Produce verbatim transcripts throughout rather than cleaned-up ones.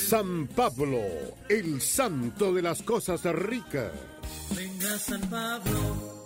San Pablo, el santo de las cosas ricas. Venga San Pablo.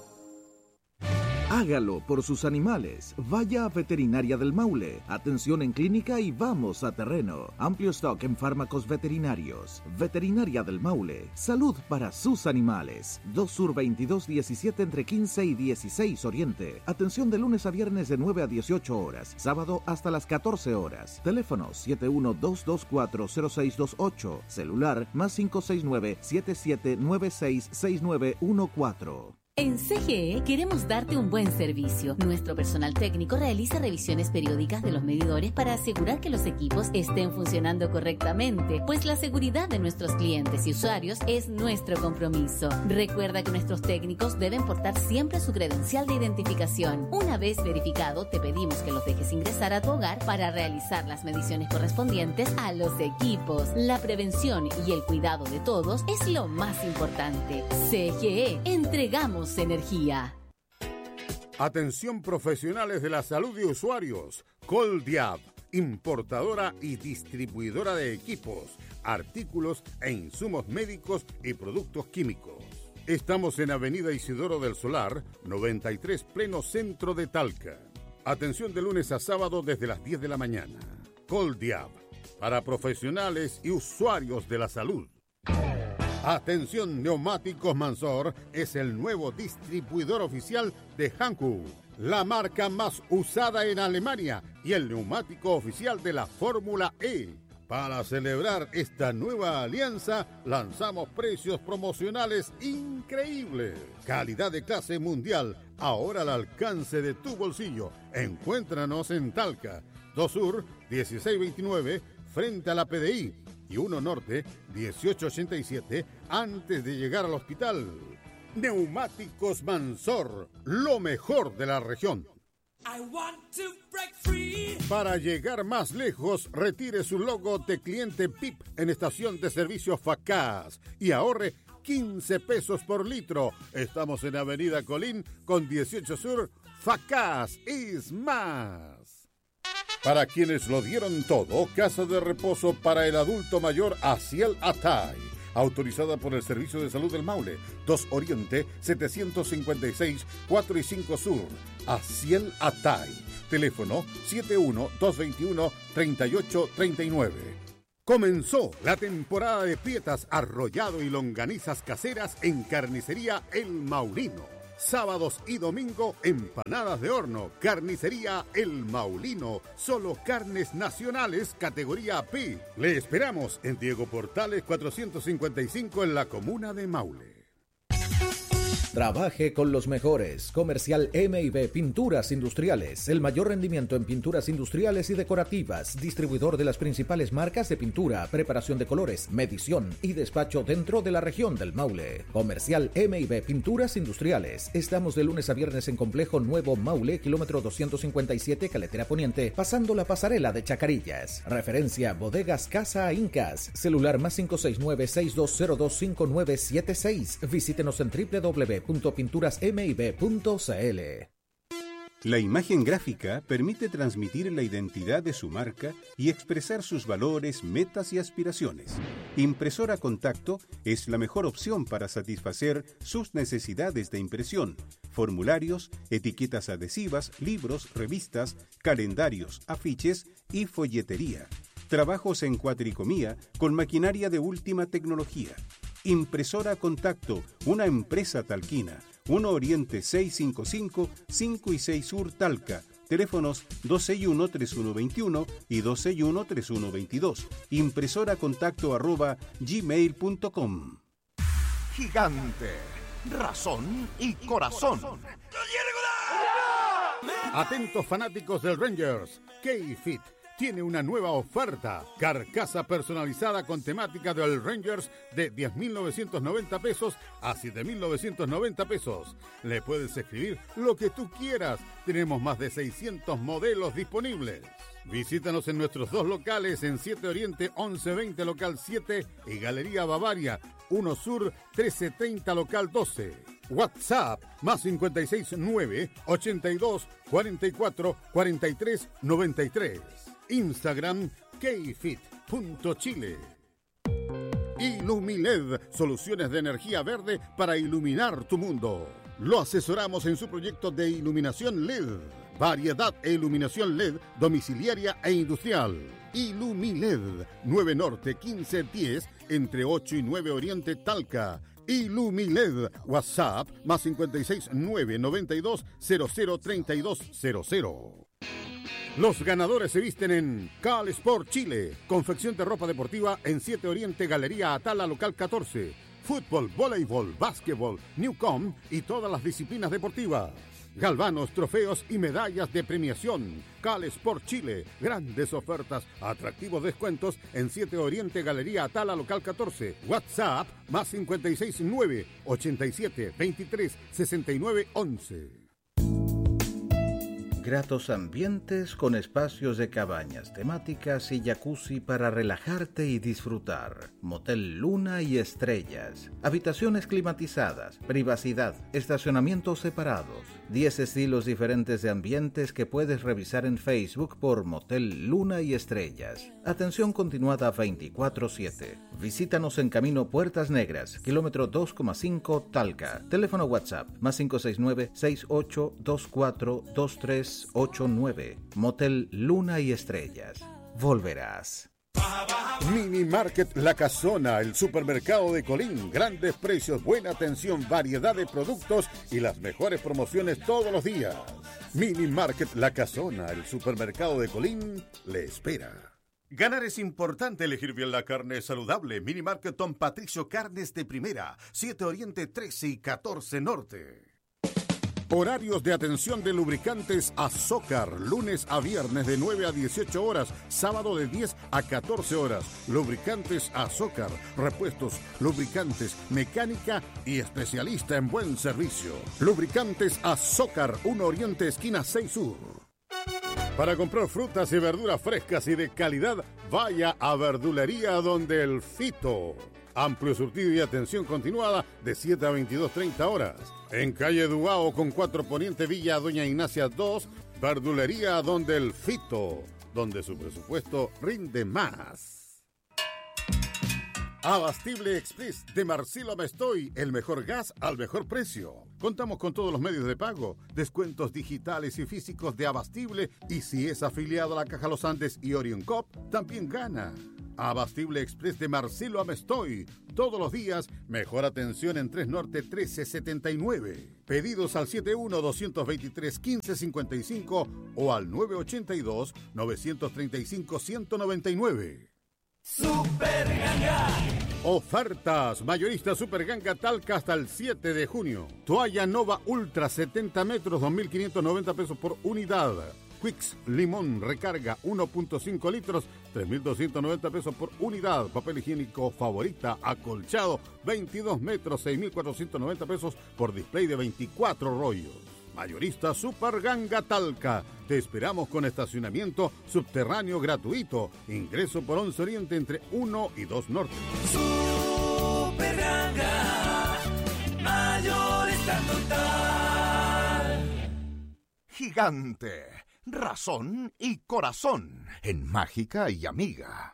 Hágalo por sus animales. Vaya a Veterinaria del Maule. Atención en clínica y vamos a terreno. Amplio stock en fármacos veterinarios. Veterinaria del Maule. Salud para sus animales. dos Sur veintidós diecisiete entre quince y dieciséis Oriente. Atención de lunes a viernes de nueve a dieciocho horas. Sábado hasta las catorce horas. Teléfono siete uno dos dos cuatro cero seis dos ocho. Celular más cinco seis nueve siete siete nueve seis seis nueve uno cuatro. En C G E queremos darte un buen servicio. Nuestro personal técnico realiza revisiones periódicas de los medidores para asegurar que los equipos estén funcionando correctamente, pues la seguridad de nuestros clientes y usuarios es nuestro compromiso. Recuerda que nuestros técnicos deben portar siempre su credencial de identificación. Una vez verificado, te pedimos que los dejes ingresar a tu hogar para realizar las mediciones correspondientes a los equipos. La prevención y el cuidado de todos es lo más importante. C G E, entregamos energía. Atención profesionales de la salud de usuarios. Coldiab, importadora y distribuidora de equipos, artículos e insumos médicos y productos químicos. Estamos en Avenida Isidoro del Solar, noventa y tres, pleno centro de Talca. Atención de lunes a sábado desde las diez de la mañana. Coldiab, para profesionales y usuarios de la salud. Atención, Neumáticos Mansor es el nuevo distribuidor oficial de Hankook, la marca más usada en Alemania y el neumático oficial de la Fórmula E. Para celebrar esta nueva alianza, lanzamos precios promocionales increíbles. Calidad de clase mundial, ahora al alcance de tu bolsillo. Encuéntranos en Talca, dos Sur, dieciséis veintinueve, frente a la P D I. Y uno Norte, dieciocho ochenta y siete, antes de llegar al hospital. Neumáticos Mansor, lo mejor de la región. I want to break free. Para llegar más lejos, retire su logo de cliente P I P en estación de servicio Facaz y ahorre quince pesos por litro. Estamos en Avenida Colín con dieciocho Sur. Facaz es más. Para quienes lo dieron todo, casa de reposo para el adulto mayor Aciel Atay, autorizada por el Servicio de Salud del Maule, dos Oriente, setecientos cincuenta y seis, cuatro y cinco Sur. Aciel Atay, teléfono siete uno dos dos uno, tres ocho tres nueve. Comenzó la temporada de pietas, arrollado y longanizas caseras en Carnicería El Maulino. Sábados y domingo, empanadas de horno. Carnicería El Maulino. Solo carnes nacionales, categoría P. Le esperamos en Diego Portales cuatrocientos cincuenta y cinco en la comuna de Maule. Trabaje con los mejores. Comercial M y B Pinturas Industriales. El mayor rendimiento en pinturas industriales y decorativas. Distribuidor de las principales marcas de pintura, preparación de colores, medición y despacho dentro de la región del Maule. Comercial M y B Pinturas Industriales. Estamos de lunes a viernes en Complejo Nuevo Maule, kilómetro doscientos cincuenta y siete, Caletera Poniente, pasando la pasarela de Chacarillas. Referencia Bodegas Casa Incas. Celular más cinco seis nueve, seis dos cero dos, cinco nueve siete seis. Visítenos en doble u doble u doble u punto pinturas m y b punto c l. La imagen gráfica permite transmitir la identidad de su marca y expresar sus valores, metas y aspiraciones. Impresora Contacto es la mejor opción para satisfacer sus necesidades de impresión, formularios, etiquetas adhesivas, libros, revistas, calendarios, afiches y folletería. Trabajos en cuatricomía con maquinaria de última tecnología. Impresora Contacto, una empresa talquina. uno Oriente seiscientos cincuenta y cinco, cinco y seis Sur Talca. Teléfonos dos seis uno, tres uno dos uno y dos seis uno, tres uno dos dos. Impresoracontacto arroba gmail punto com. Gigante, razón y corazón. Atentos fanáticos del Rangers, K-Fit tiene una nueva oferta. Carcasa personalizada con temática del Rangers de diez mil novecientos noventa pesos a siete mil novecientos noventa pesos. Le puedes escribir lo que tú quieras. Tenemos más de seiscientos modelos disponibles. Visítanos en nuestros dos locales en siete Oriente once veinte local siete y Galería Bavaria uno Sur trece treinta local doce. WhatsApp más cincuenta y seis nueve, ochenta y dos, cuarenta y cuatro, cuarenta y tres, noventa y tres. Instagram kfit punto chile. Ilumiled, soluciones de energía verde para iluminar tu mundo. Lo asesoramos en su proyecto de iluminación L E D. Variedad e iluminación L E D domiciliaria e industrial. Ilumiled, nueve Norte quince diez, entre ocho y nueve Oriente Talca. Ilumiled, WhatsApp, más cincuenta y seis, nueve noventa y dos, cero cero treinta y dos cero cero. Los ganadores se visten en Cal Sport Chile, confección de ropa deportiva en siete Oriente, Galería Atala, local catorce. Fútbol, voleibol, básquetbol, Newcom y todas las disciplinas deportivas. Galvanos, trofeos y medallas de premiación. Cal Sport Chile, grandes ofertas, atractivos descuentos en siete Oriente, Galería Atala, local catorce. WhatsApp, más cincuenta y seis, nueve ochenta y siete, veintitrés, sesenta y nueve, once. Gratos ambientes con espacios de cabañas temáticas y jacuzzi para relajarte y disfrutar. Motel Luna y Estrellas. Habitaciones climatizadas, privacidad, estacionamientos separados. diez estilos diferentes de ambientes que puedes revisar en Facebook por Motel Luna y Estrellas. Atención continuada veinticuatro siete. Visítanos en Camino Puertas Negras, kilómetro dos coma cinco Talca. Teléfono WhatsApp, más cinco seis nueve, seis ocho dos cuatro, dos tres ocho nueve. Motel Luna y Estrellas. Volverás. Mini Market La Casona, el supermercado de Colín. Grandes precios, buena atención, variedad de productos y las mejores promociones todos los días. Mini Market La Casona, el supermercado de Colín, le espera. Ganar es importante, elegir bien la carne saludable. Mini Market Don Patricio, carnes de primera. siete Oriente, trece y catorce Norte. Horarios de atención de lubricantes Azócar, lunes a viernes de nueve a dieciocho horas, sábado de diez a catorce horas. Lubricantes Azócar, repuestos, lubricantes, mecánica y especialista en buen servicio. Lubricantes Azócar, uno Oriente, esquina seis Sur. Para comprar frutas y verduras frescas y de calidad, vaya a Verdulería Donde el Fito. Amplio surtido y atención continuada de siete a veintidós treinta horas. En calle Duao con cuatro Poniente, Villa Doña Ignacia dos, Verdulería Donde el Fito, donde su presupuesto rinde más. Abastible Express de Marcelo Amestoy, el mejor gas al mejor precio. Contamos con todos los medios de pago, descuentos digitales y físicos de Abastible, y si es afiliado a la Caja Los Andes y Orion Cop, también gana. Abastible Express de Marcelo Amestoy, todos los días, mejor atención en tres Norte trece setenta y nueve. Pedidos al setenta y uno, doscientos veintitrés, quince cincuenta y cinco o al nueve ochenta y dos, novecientos treinta y cinco, ciento noventa y nueve. Super Ganga. Ofertas. Mayorista Super Ganga Talca hasta el siete de junio. Toalla Nova Ultra setenta metros, dos mil quinientos noventa pesos por unidad. Quicks Limón Recarga uno punto cinco litros, tres mil doscientos noventa pesos por unidad. Papel higiénico Favorita acolchado, veintidós metros, seis mil cuatrocientos noventa pesos por display de veinticuatro rollos. Mayorista Super Ganga Talca. Te esperamos con estacionamiento subterráneo gratuito. Ingreso por once Oriente entre uno y dos Norte. Super Ganga. Mayorista total. Gigante. Razón y corazón en Mágica y Amiga.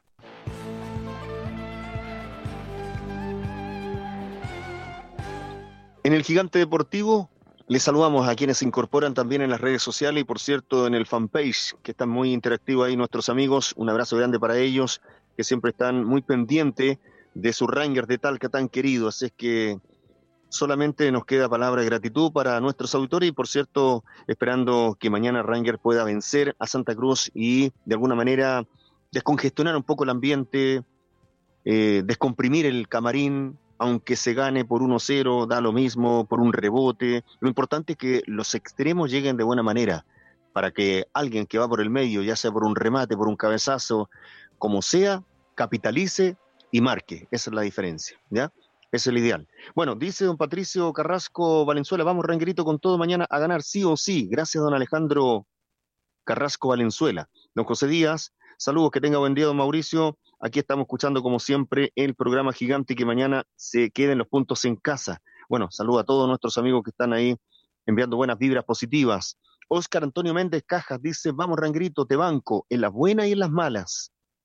En el Gigante Deportivo les saludamos a quienes se incorporan también en las redes sociales y por cierto en el fanpage, que están muy interactivos ahí nuestros amigos. Un abrazo grande para ellos, que siempre están muy pendientes de su Rangers de Talca tan querido. Así es que solamente nos queda palabra de gratitud para nuestros auditores y por cierto esperando que mañana Rangers pueda vencer a Santa Cruz y de alguna manera descongestionar un poco el ambiente, eh, descomprimir el camarín. Aunque se gane por uno cero, da lo mismo, por un rebote. Lo importante es que los extremos lleguen de buena manera, para que alguien que va por el medio, ya sea por un remate, por un cabezazo, como sea, capitalice y marque. Esa es la diferencia, ¿ya? Ese es el ideal. Bueno, dice don Patricio Carrasco Valenzuela, vamos Ranguerito con todo mañana a ganar sí o sí. Gracias don Alejandro Carrasco Valenzuela. Don José Díaz, saludos, que tenga buen día don Mauricio. Aquí estamos escuchando como siempre el programa Gigante y que mañana se queden los puntos en casa. Bueno, saludo a todos nuestros amigos que están ahí enviando buenas vibras positivas. Óscar Antonio Méndez Cajas dice, vamos Rangrito, te banco, en las buenas y en las malas.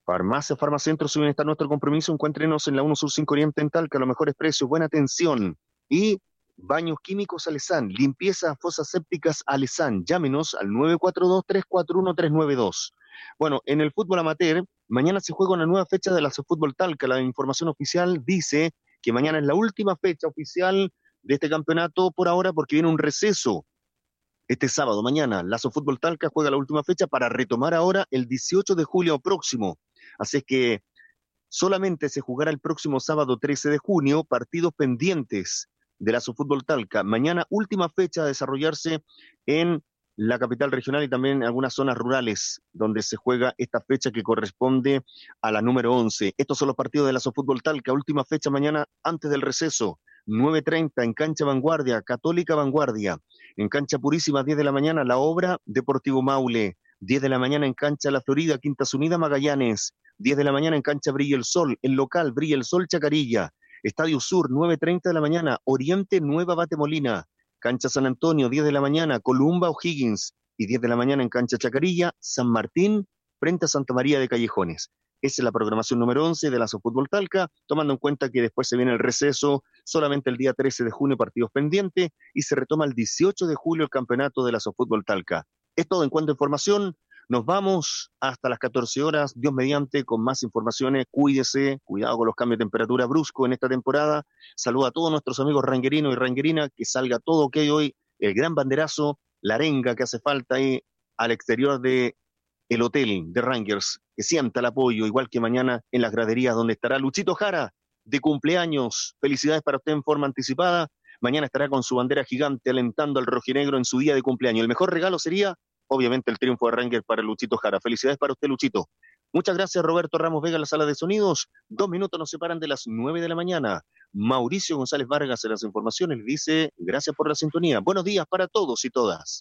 Farmacia, Farmacentro, su bienestar, nuestro compromiso. Encuéntrenos en la uno Sur cinco Oriente en Talca, los mejores precios, buena atención. Y Baños Químicos Alesán, limpieza, fosas sépticas Alesán. Llámenos al nueve cuatro dos, tres cuatro uno, tres nueve dos. Bueno, en el fútbol amateur, mañana se juega una nueva fecha de la Sofútbol Talca. La información oficial dice que mañana es la última fecha oficial de este campeonato por ahora, porque viene un receso. Este sábado, mañana, la Sofútbol Talca juega la última fecha para retomar ahora el dieciocho de julio próximo. Así es que solamente se jugará el próximo sábado trece de junio, partidos pendientes de la Sofútbol Talca. Mañana, última fecha a desarrollarse en la capital regional y también en algunas zonas rurales donde se juega esta fecha que corresponde a la número once. Estos son los partidos de la Sofútbol Talca, última fecha mañana antes del receso. nueve treinta en Cancha Vanguardia, Católica Vanguardia. En Cancha Purísima, diez de la mañana, La Obra, Deportivo Maule. diez de la mañana en Cancha La Florida, Quintas Unidas, Magallanes. diez de la mañana en Cancha Brilla el Sol. En local, Brilla el Sol, Chacarilla. Estadio Sur, nueve treinta de la mañana, Oriente, Nueva Batemolina. Cancha San Antonio, diez de la mañana, Columba, O'Higgins. Y diez de la mañana en Cancha Chacarilla, San Martín, frente a Santa María de Callejones. Esa es la programación número once de la Sofútbol Talca, tomando en cuenta que después se viene el receso, solamente el día trece de junio partidos pendientes, y se retoma el dieciocho de julio el campeonato de la Sofútbol Talca. Es todo en cuanto a información. Nos vamos hasta las catorce horas, Dios mediante, con más informaciones. Cuídese, cuidado con los cambios de temperatura brusco en esta temporada. Saluda a todos nuestros amigos ranguerinos y ranguerinas, que salga todo ok hoy, el gran banderazo, la arenga que hace falta ahí al exterior de el hotel de Rangers, que sienta el apoyo, igual que mañana en las graderías donde estará Luchito Jara, de cumpleaños. Felicidades para usted en forma anticipada. Mañana estará con su bandera gigante alentando al rojinegro en su día de cumpleaños. El mejor regalo sería, obviamente, el triunfo de Rangers para Luchito Jara. Felicidades para usted, Luchito. Muchas gracias, Roberto Ramos Vega, en la sala de sonidos. Dos minutos nos separan de las nueve de la mañana. Mauricio González Vargas en las informaciones dice, gracias por la sintonía. Buenos días para todos y todas.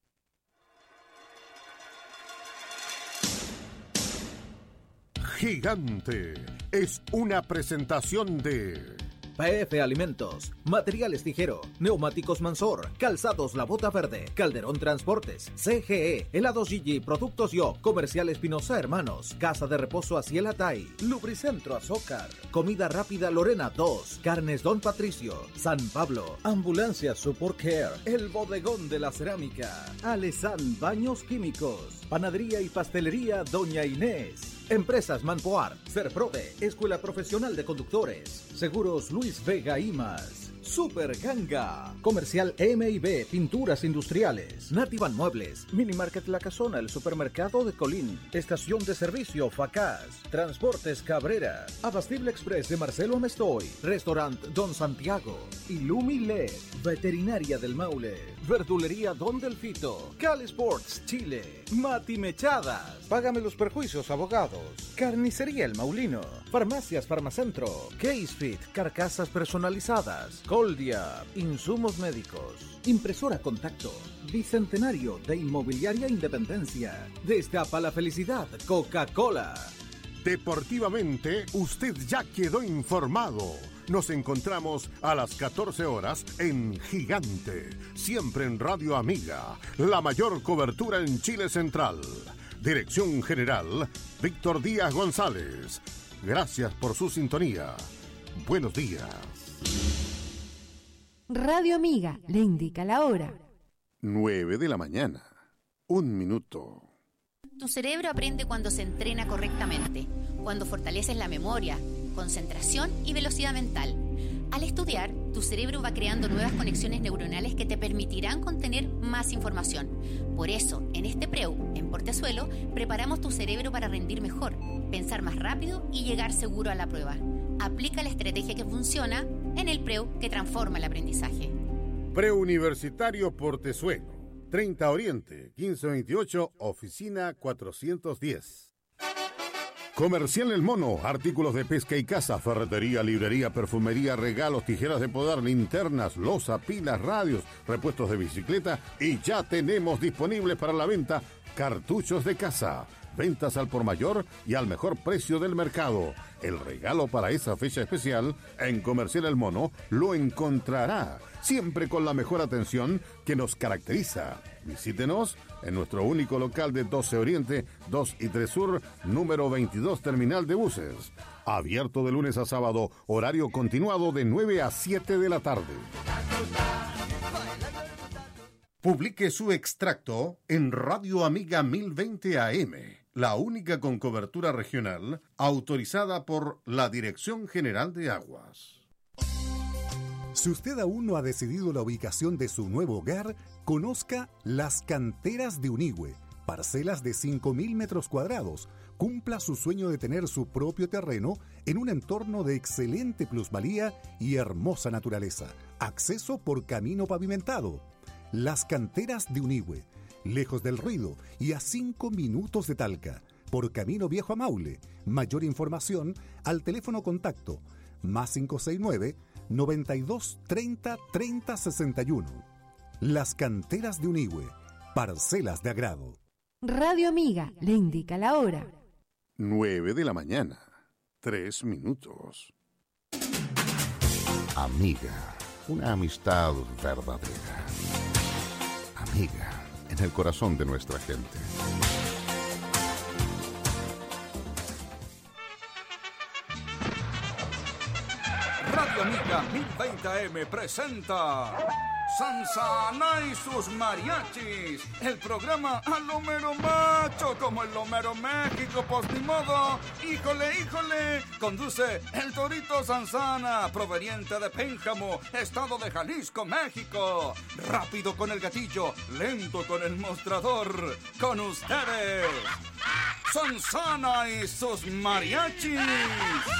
Gigante es una presentación de P F Alimentos, Materiales Tijero, Neumáticos Mansor, Calzados La Bota Verde, Calderón Transportes, C G E, Helados Gigi, Productos Yo, Comercial Espinosa Hermanos, Casa de Reposo Aciel Atay, Lubricentro Azócar, Comida Rápida Lorena dos, Carnes Don Patricio, San Pablo, Ambulancia Support Care, El Bodegón de la Cerámica, Alesan Baños Químicos, Panadería y Pastelería Doña Inés, Empresas Manpoar, Serprode, Escuela Profesional de Conductores, Seguros Luis Vega y más. Super Ganga, Comercial M y B, Pinturas Industriales, Nativan Muebles, Mini Market La Casona, el Supermercado de Colín, Estación de Servicio Facaz, Transportes Cabrera, Abastible Express de Marcelo Amestoy, Restaurant Don Santiago, Illumi L E D, Veterinaria del Maule, Verdulería Don Delfito, Cali Sports Chile, Mati Mechadas, Págame los Perjuicios Abogados, Carnicería El Maulino, Farmacias Farmacentro, Case Fit, Carcasas Personalizadas, Coldia, Insumos Médicos, Impresora Contacto, Bicentenario de Inmobiliaria Independencia, Destapa la Felicidad, Coca-Cola. Deportivamente, usted ya quedó informado. Nos encontramos a las catorce horas en Gigante, siempre en Radio Amiga, la mayor cobertura en Chile Central. Dirección General, Víctor Díaz González. Gracias por su sintonía. Buenos días. Radio Amiga le indica la hora. nueve de la mañana. Un minuto. Tu cerebro aprende cuando se entrena correctamente, cuando fortaleces la memoria, concentración y velocidad mental. Al estudiar, tu cerebro va creando nuevas conexiones neuronales que te permitirán contener más información. Por eso, en este Preu, en Portezuelo, preparamos tu cerebro para rendir mejor, pensar más rápido y llegar seguro a la prueba. Aplica la estrategia que funciona en el Preu que transforma el aprendizaje. Preuniversitario Portezuelo, treinta Oriente, quince veintiocho, oficina cuatrocientos diez. Comercial El Mono, artículos de pesca y caza, ferretería, librería, perfumería, regalos, tijeras de podar, linternas, loza, pilas, radios, repuestos de bicicleta y ya tenemos disponibles para la venta cartuchos de caza. ventas al por mayor y al mejor precio del mercado. El regalo para esa fecha especial en Comercial El Mono lo encontrará, siempre con la mejor atención que nos caracteriza. Visítenos en nuestro único local de doce Oriente, dos y tres Sur, número veintidós, Terminal de Buses. Abierto de lunes a sábado, horario continuado de nueve a siete de la tarde. Publique su extracto en Radio Amiga mil veinte A M, la única con cobertura regional autorizada por la Dirección General de Aguas. Si usted aún no ha decidido la ubicación de su nuevo hogar, conozca Las Canteras de Unigüe, parcelas de cinco mil metros cuadrados. Cumpla su sueño de tener su propio terreno en un entorno de excelente plusvalía y hermosa naturaleza. Acceso por camino pavimentado. Las Canteras de Unigüe, lejos del ruido y a cinco minutos de Talca, por Camino Viejo a Maule. Mayor información al teléfono contacto más cinco seis nueve, noventa y dos, treinta, treinta, sesenta y uno. Las Canteras de Unigüe, parcelas de agrado. Radio Amiga le indica la hora. nueve de la mañana, tres minutos. Amiga, una amistad verdadera. Amiga, en el corazón de nuestra gente. Radio Amiga mil veinte A M presenta Sansana y sus mariachis, el programa a lo mero macho, como el Homero México, pues ni modo. Híjole, híjole, conduce el Torito Sansana, proveniente de Pénjamo, estado de Jalisco, México. Rápido con el gatillo, lento con el mostrador, con ustedes, Sansana y sus mariachis.